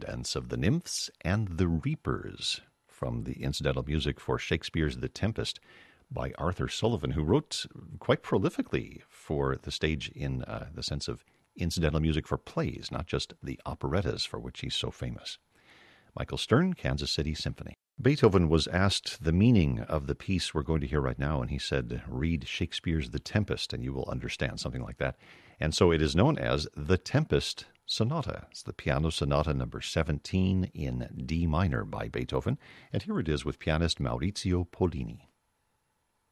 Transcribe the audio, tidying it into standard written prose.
Dance of the Nymphs and the Reapers, from the incidental music for Shakespeare's The Tempest by Arthur Sullivan, who wrote quite prolifically for the stage in the sense of incidental music for plays, not just the operettas for which he's so famous. Michael Stern, Kansas City Symphony. Beethoven was asked the meaning of the piece we're going to hear right now, and he said, read Shakespeare's The Tempest, and you will understand, something like that. And so it is known as the Tempest Sonata. It's the Piano Sonata number 17 in D minor by Beethoven, and here it is with pianist Maurizio Pollini.